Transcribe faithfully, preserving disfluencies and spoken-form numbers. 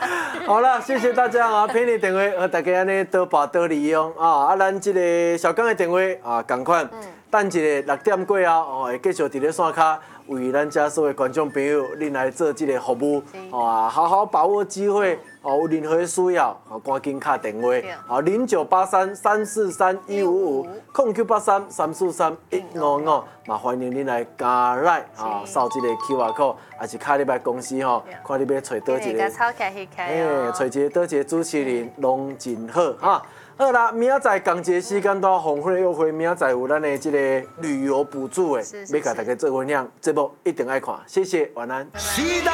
好了，谢谢大家啊，骗你电话和大家安尼多报多利用啊，啊，咱这个小刚的电话啊，同款，等一下六点过后哦，会继续伫咧线卡为咱家所有观众朋友，恁来做这个服务，啊，好好把握机会。哦，有任何的需要，哦，赶紧打电话，好零九八三三四三一五五，空九八三三四三一五五，嘛欢迎您来加来啊，扫这个 Q R code，还是卡你来公司吼，看你要找倒一个，哎，找一个倒一个主持人，拢真好哈。好啦，明仔载同一个时间到红会优惠，明仔载有咱的这个旅游补助的，要甲大家做分享，节目一定爱看，谢谢，晚安。